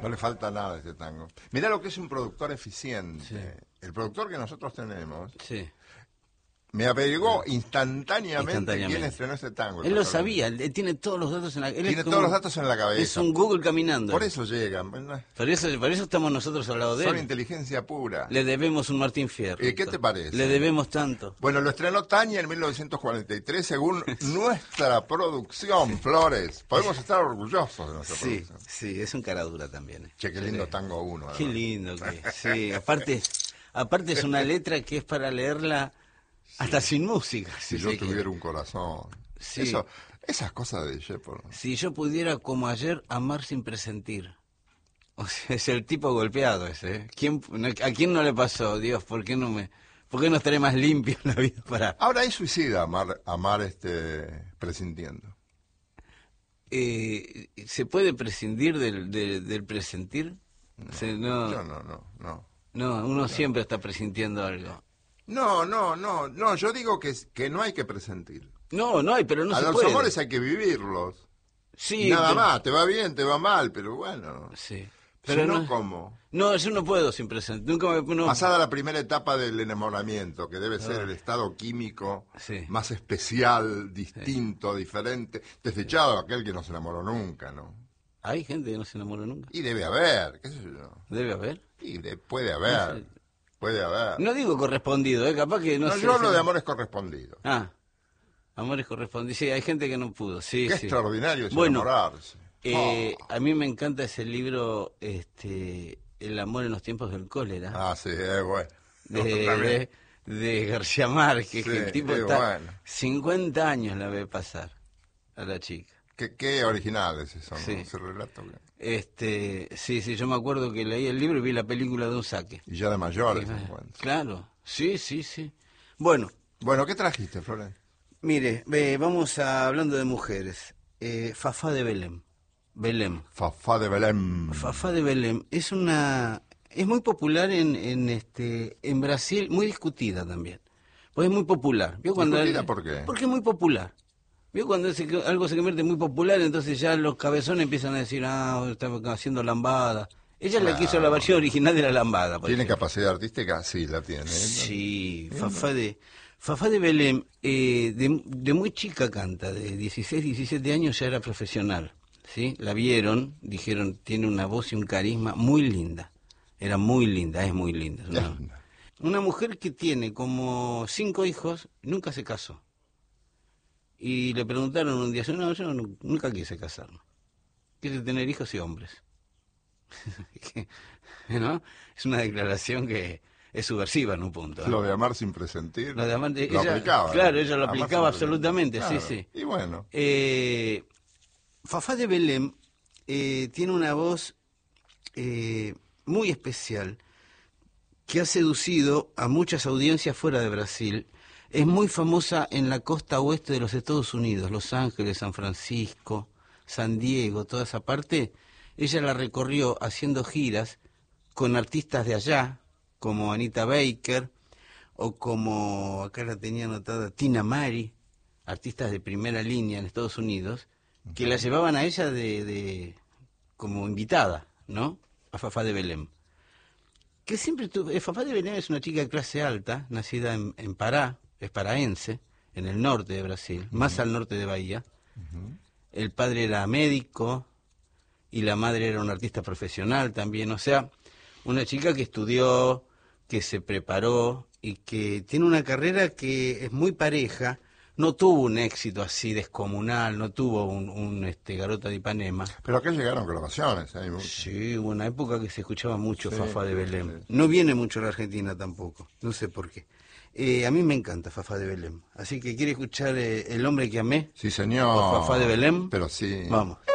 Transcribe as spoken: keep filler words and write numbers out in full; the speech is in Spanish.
No le falta nada a este tango. Mirá lo que es un productor eficiente. Sí. El productor que nosotros tenemos Sí. me averiguó instantáneamente, Instantáneamente. quién estrenó ese tango. Él lo sabía, él tiene todos los datos en la... Él Tiene es como- todos los datos en la cabeza. Es un Google caminando. Por eso llegan. Por eso, por eso estamos nosotros al lado de Son él. inteligencia pura. Le debemos un Martín Fierro. ¿Y qué te parece? Le debemos tanto. Bueno, lo estrenó Tania en mil novecientos cuarenta y tres, según nuestra producción, Flores. Podemos estar orgullosos de nuestra Sí, producción. sí, es un cara dura también. eh. Che, qué lindo tango uno. Qué además. lindo que es. Sí, aparte, aparte es una letra que es para leerla hasta sin música. Si si yo se quiere. tuviera un corazón. Sí. Eso, esas cosas de Shepard. Si yo pudiera, como ayer, amar sin presentir. O sea, es el tipo golpeado ese. ¿eh? ¿Quién, ¿A quién no le pasó? Dios, ¿por qué no me, por qué no estaré más limpio en la vida para...? Ahora es suicida amar, amar este, presintiendo. Eh, ¿Se puede prescindir del, del, del presentir? No, O sea, no, yo no, no, no. no, uno siempre está presintiendo algo. No, no, no, no, yo digo que, que no hay que presentir. No, no hay, pero no A se los puede. amores hay que vivirlos. Sí, Nada pero- más, te va bien, te va mal, pero bueno. Sí. Pero Pero si no, no, ¿cómo? no, yo no puedo sin presentir. Nunca me... No, Pasada la primera etapa del enamoramiento, que debe ser Ah. el estado químico Sí. más especial, distinto, diferente, desechado aquel que no se enamoró nunca, ¿no? Hay gente que no se enamora nunca. Y debe haber, qué sé yo. Debe haber. Y de- puede haber, puede haber. No digo correspondido, ¿eh? Capaz que no, No, sé. yo hablo si- de amores correspondidos. Ah, amores correspondidos. Sí, hay gente que no pudo. Sí, Qué sí. extraordinario es Bueno, enamorarse. Eh, Oh. A mí me encanta ese libro, este, El amor en los tiempos del cólera, Ah, sí, es bueno. de, También. de, de García Márquez, Sí, que el tipo es está bueno. cincuenta años la ve pasar a la chica. Qué, qué originales son, Sí. ¿no? Ese relato. que- Este, sí, sí, yo me acuerdo que leí el libro y vi la película de un saque. Y ya de mayores Sí, se encuentran. claro, sí, sí, sí. Bueno, Bueno, ¿qué trajiste, Flores? mire, ve, vamos a, hablando de mujeres. Eh, Fafá de Belém. Belém. Fafá de Belém. Fafá de Belém es una es muy popular en, en este en Brasil, muy discutida también. Pues es muy popular. ¿Vio cuando ¿Discutida el- por qué? Porque es muy popular. ¿Vio cuando se- algo se convierte muy popular, entonces ya los cabezones empiezan a decir, "Ah, estamos haciendo lambada." Ella es la que hizo la versión original de la lambada, por ¿Tiene ejemplo. capacidad artística? Sí, la tiene. Sí, Fafá de Fafá de Belém eh, de, de muy chica canta, de dieciséis, diecisiete años ya era profesional. ¿Sí? La vieron, dijeron, tiene una voz y un carisma muy linda. Era muy linda, es muy linda. Es una, Linda. una mujer que tiene como cinco hijos, nunca se casó. Y le preguntaron un día, no, yo no- nunca quise casarme. Quise tener hijos y hombres. ¿No? Es una declaración que es subversiva en un punto. ¿eh? Lo de amar sin presentir. Lo de amar- lo ella- aplicaba. claro, ¿no? ella lo Amar sin aplicaba presentir. absolutamente, sí, Claro. sí. Y bueno, Eh, Fafá de Belém eh, tiene una voz eh, muy especial que ha seducido a muchas audiencias fuera de Brasil. Es muy famosa en la costa oeste de los Estados Unidos, Los Ángeles, San Francisco, San Diego, toda esa parte. Ella la recorrió haciendo giras con artistas de allá, como Anita Baker, o como, acá la tenía anotada, Tina Mari, artistas de primera línea en Estados Unidos, que la llevaban a ella de, de como invitada, ¿no? A Fafá de Belém. Que siempre tuvo, eh, Fafá de Belém es una chica de clase alta, nacida en, en Pará, es paraense, en el norte de Brasil, más al norte de Bahía. El padre era médico y la madre era una artista profesional también, o sea, una chica que estudió, que se preparó y que tiene una carrera que es muy pareja. No tuvo un éxito así descomunal, no tuvo un, un este, Garota de Ipanema. pero acá llegaron grabaciones. Hay muchas. Sí, hubo una época que se escuchaba mucho Sí, Fafá de sí, Belém. sí. No viene mucho a la Argentina tampoco, no sé por qué. Eh, a mí me encanta Fafá de Belém. Así que, ¿quiere escuchar eh, El hombre que amé? Sí, señor. ¿Por Fafá de Belém? Pero sí. Vamos.